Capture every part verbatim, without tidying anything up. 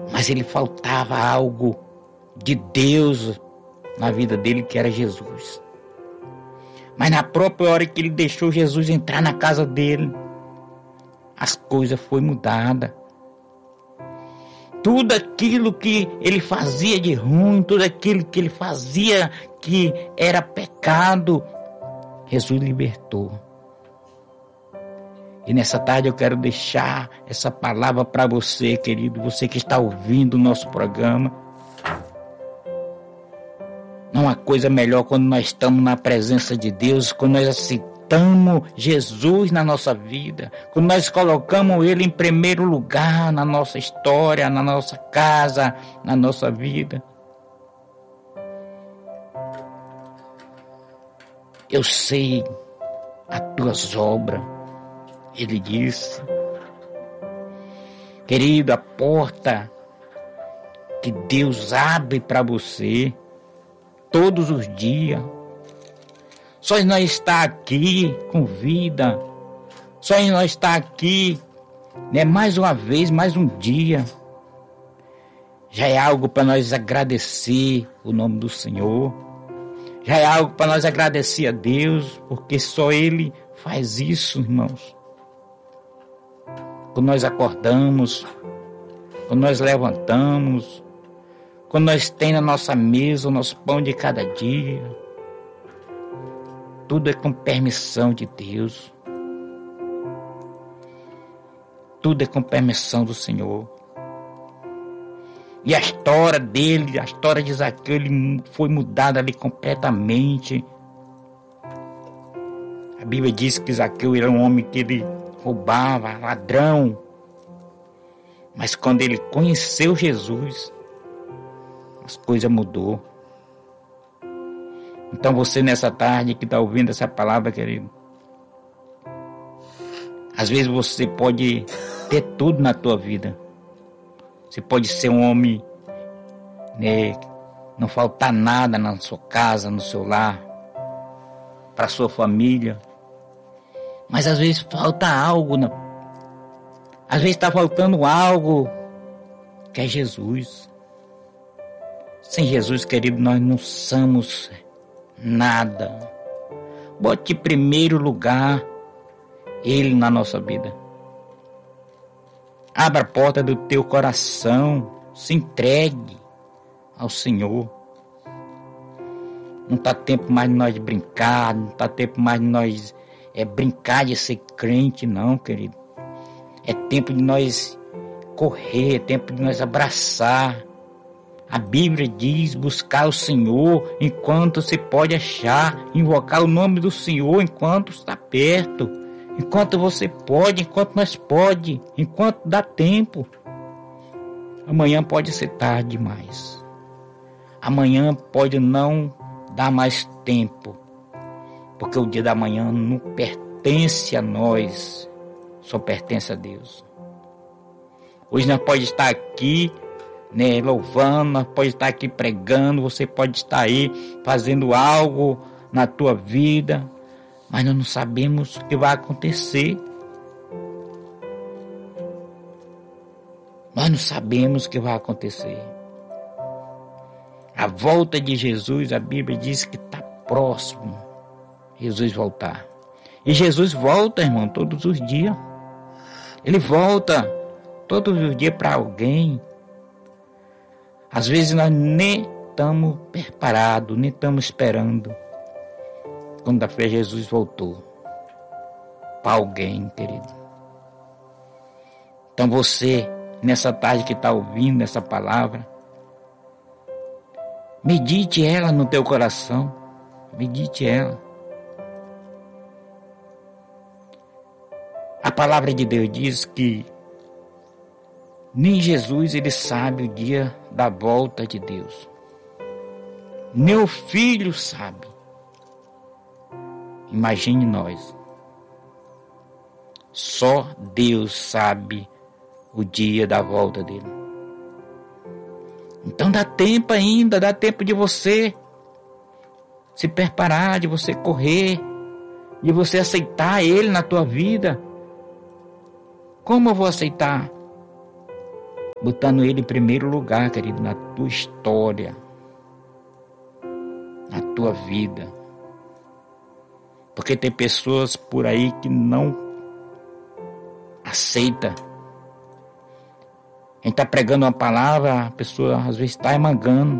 mas ele faltava algo de Deus na vida dele, que era Jesus. Mas na própria hora que ele deixou Jesus entrar na casa dele, as coisas foram mudadas. Tudo aquilo que ele fazia de ruim, tudo aquilo que ele fazia que era pecado, Jesus libertou. E nessa tarde eu quero deixar essa palavra para você, querido, você que está ouvindo o nosso programa. Não há coisa melhor quando nós estamos na presença de Deus, quando nós aceitamos Jesus na nossa vida, quando nós colocamos Ele em primeiro lugar na nossa história, na nossa casa, na nossa vida. Eu sei as tuas obras, Ele disse. Querido, a porta que Deus abre para você todos os dias, só nós estar aqui com vida, só nós estar aqui, né, mais uma vez, mais um dia, já é algo para nós agradecer o nome do Senhor, já é algo para nós agradecer a Deus, porque só Ele faz isso, irmãos. Quando nós acordamos, quando nós levantamos, quando nós temos na nossa mesa o nosso pão de cada dia, tudo é com permissão de Deus. Tudo é com permissão do Senhor. E a história dele, a história de Zaqueu, ele foi mudada ali completamente. A Bíblia diz que Zaqueu era um homem que ele roubava, ladrão. Mas quando ele conheceu Jesus, as coisas mudou. Então você nessa tarde que está ouvindo essa palavra, querido, às vezes você pode ter tudo na tua vida. Você pode ser um homem, né, não faltar nada na sua casa, no seu lar, para a sua família. Mas às vezes falta algo, né? Às vezes está faltando algo, que é Jesus. Sem Jesus, querido, nós não somos nada. Bote em primeiro lugar Ele na nossa vida. Abra a porta do teu coração, se entregue ao Senhor. Não está tempo mais de nós brincar, não está tempo mais de nós é, brincar de ser crente, não, querido. É tempo de nós correr, é tempo de nós abraçar. A Bíblia diz buscar o Senhor enquanto se pode achar, invocar o nome do Senhor enquanto está perto, enquanto você pode, enquanto nós pode, enquanto dá tempo. Amanhã pode ser tarde demais. Amanhã pode não dar mais tempo, porque o dia da manhã não pertence a nós, só pertence a Deus. Hoje nós pode estar aqui, né, louvando, nós pode estar aqui pregando, você pode estar aí fazendo algo na tua vida, mas nós não sabemos o que vai acontecer. Nós não sabemos o que vai acontecer. A volta de Jesus, a Bíblia diz que está próximo Jesus voltar. E Jesus volta, irmão, todos os dias. Ele volta todos os dias para alguém. Às vezes nós nem estamos preparados, nem estamos esperando. Quando a fé Jesus voltou para alguém, querido. Então você, nessa tarde que está ouvindo essa palavra, medite ela no teu coração. Medite ela. A palavra de Deus diz que nem Jesus ele sabe o dia da volta de Deus. Nem o Filho sabe. Imagine nós. Só Deus sabe o dia da volta dele. Então dá tempo ainda, dá tempo de você se preparar, de você correr, de você aceitar Ele na tua vida. Como eu vou aceitar? botando Ele em primeiro lugar, querido, na tua história, na tua vida. Porque tem pessoas por aí que não aceita. A gente está pregando uma palavra, a pessoa às vezes está emangando.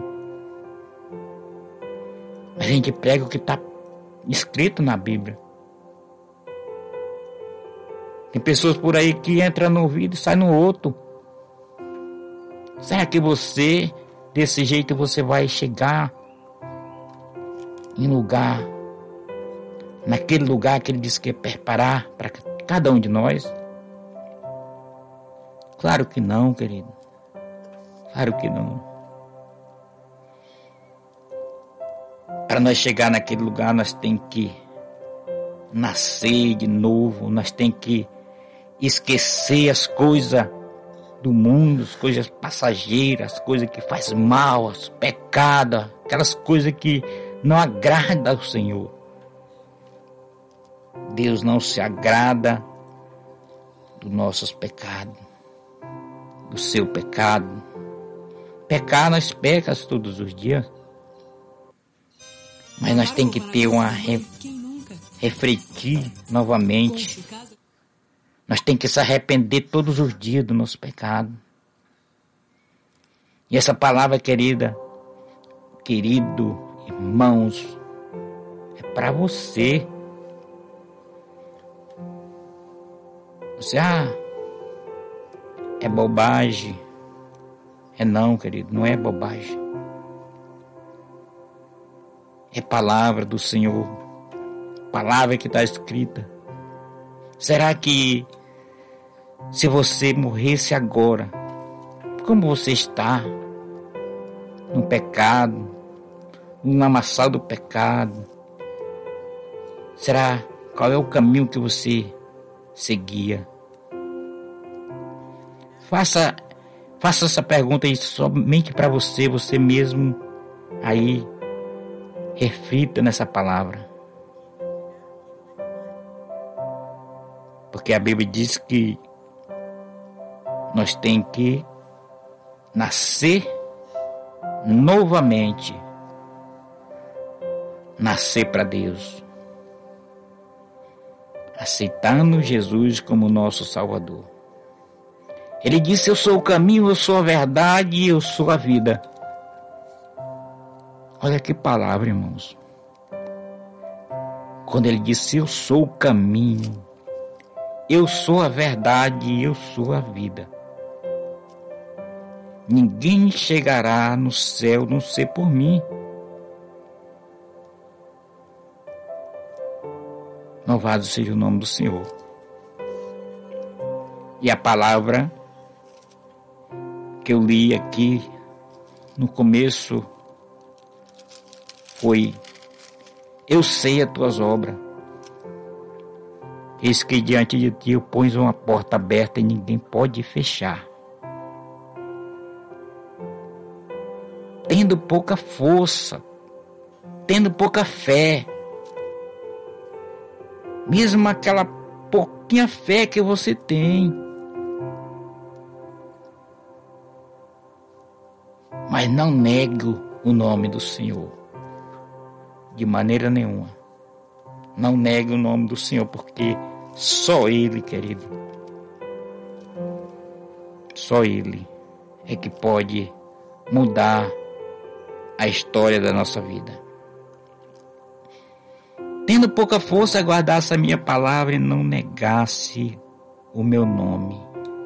Mas a gente prega o que está escrito na Bíblia. Tem pessoas por aí que entram no ouvido e saem no outro. Será que você, desse jeito, você vai chegar em lugar, naquele lugar que Ele disse que ia preparar para cada um de nós? Claro que não, querido. Claro que não. Para nós chegar naquele lugar, nós temos que nascer de novo, nós temos que esquecer as coisas do mundo, as coisas passageiras, as coisas que fazem mal, os pecados, aquelas coisas que não agradam ao Senhor. Deus não se agrada dos nossos pecados, do seu pecado. Pecar, nós pecamos todos os dias. Mas nós temos que ter uma re... refletir novamente. Nós temos que se arrepender todos os dias do nosso pecado. E essa palavra, querida, querido, irmãos, é para você. Você, ah, é bobagem. É não, querido, não é bobagem. É palavra do Senhor. Palavra que está escrita. Será que se você morresse agora, como você está? No pecado, no lamaçal do pecado. Será qual é o caminho que você seguia? Faça, faça essa pergunta aí somente para você, você mesmo aí. Reflita nessa palavra. Porque a Bíblia diz que nós temos que nascer novamente. Nascer para Deus. Aceitando Jesus como nosso Salvador. Ele disse: eu sou o caminho, eu sou a verdade e eu sou a vida. Olha que palavra, irmãos. Quando ele disse: eu sou o caminho, eu sou a verdade e eu sou a vida. Ninguém chegará no céu a não ser por mim. Louvado seja o nome do Senhor. E a palavra que eu li aqui no começo foi: eu sei as tuas obras. Eis que diante de ti eu ponho uma porta aberta e ninguém pode fechar. Tendo pouca força, tendo pouca fé, mesmo aquela pouquinha fé que você tem, mas não nego o nome do Senhor. De maneira nenhuma. Não negue o nome do Senhor, porque só Ele, querido, só Ele é que pode mudar a história da nossa vida. Tendo pouca força, guardasse a minha palavra e não negasse o meu nome.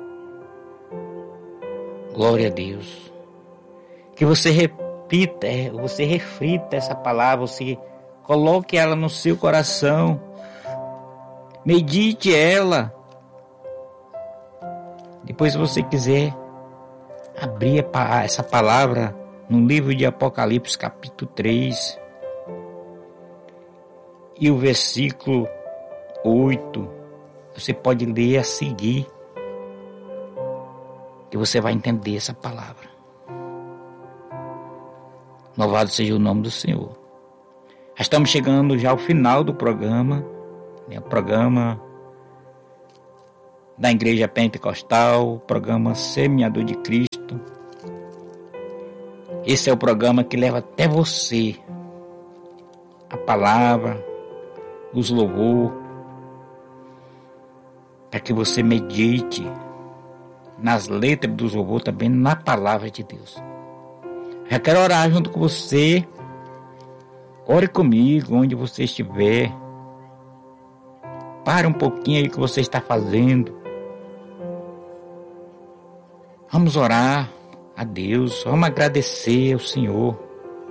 Glória a Deus. Que você repita, você reflita essa palavra, você coloque ela no seu coração, medite ela. Depois, se você quiser abrir essa palavra no livro de Apocalipse, capítulo três, e o versículo oito, você pode ler a seguir, que você vai entender essa palavra. Louvado seja o nome do Senhor. Estamos chegando já ao final do programa, né? O programa da Igreja Pentecostal, o programa Semeador de Cristo. Esse é o programa que leva até você a palavra, os louvor, para que você medite nas letras dos louvor, também na palavra de Deus. Eu quero orar junto com você. Ore comigo onde você estiver. Pare um pouquinho aí o que você está fazendo. Vamos orar a Deus, vamos agradecer ao Senhor.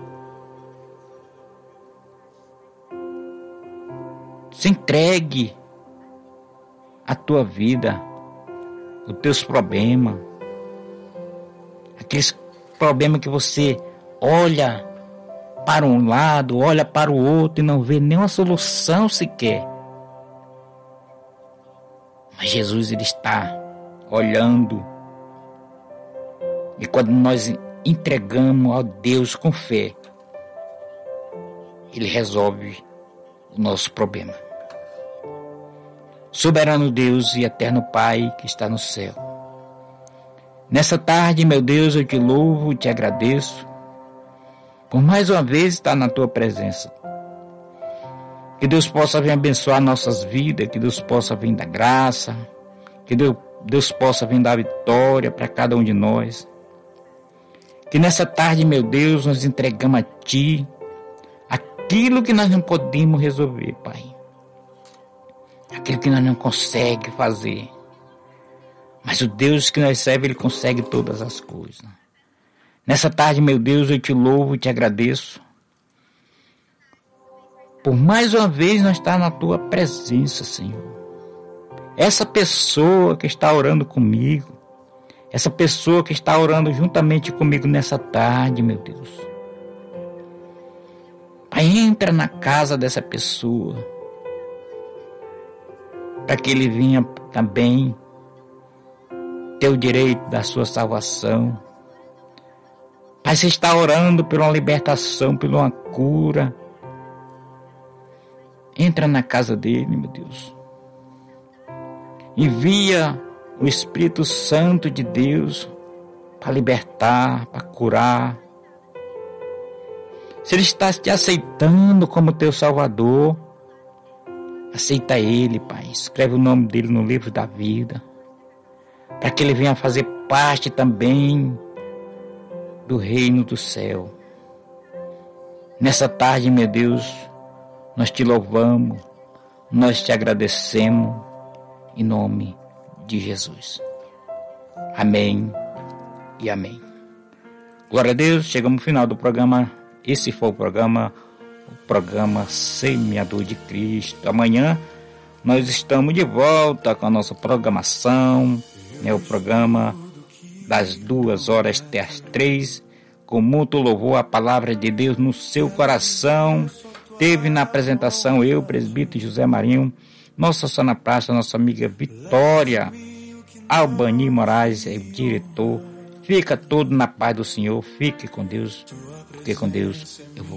Se entregue a tua vida, os teus problemas, aqueles problemas que você olha para um lado, olha para o outro e não vê nenhuma solução sequer. Mas Jesus, Ele está olhando. E quando nós entregamos a Deus com fé, Ele resolve o nosso problema. Soberano Deus e eterno Pai que está no céu, nessa tarde, meu Deus, eu te louvo e te agradeço por mais uma vez estar na tua presença. Que Deus possa vir abençoar nossas vidas, que Deus possa vir dar graça, que Deus, Deus possa vir dar vitória para cada um de nós. Que nessa tarde, meu Deus, nós entregamos a Ti aquilo que nós não podemos resolver, Pai. Aquilo que nós não conseguimos fazer. Mas o Deus que nós servemos, Ele consegue todas as coisas. Nessa tarde, meu Deus, eu te louvo e te agradeço. Por mais uma vez nós estar na Tua presença, Senhor. Essa pessoa que está orando comigo, essa pessoa que está orando juntamente comigo nessa tarde, meu Deus. Pai, entra na casa dessa pessoa, para que ele venha também ter o direito da sua salvação. Pai, você está orando por uma libertação, por uma cura. Entra na casa dele, meu Deus. Envia o Espírito Santo de Deus para libertar, para curar. Se ele está te aceitando como teu Salvador, aceita ele, Pai. Escreve o nome dele no livro da vida, para que ele venha fazer parte também do reino do céu. Nessa tarde, meu Deus, nós te louvamos, nós te agradecemos, em nome de Jesus. Amém e amém. Glória a Deus, chegamos ao final do programa. Esse foi o programa, o programa Semeador de Cristo. Amanhã nós estamos de volta com a nossa programação, né, o programa das duas horas até as três, com muito louvor a palavra de Deus no seu coração. Teve na apresentação eu, presbítero José Marinho, nossa Sona Praça, nossa amiga Vitória Albani Moraes, é o diretor. Fica todo na paz do Senhor, fique com Deus, porque com Deus eu vou.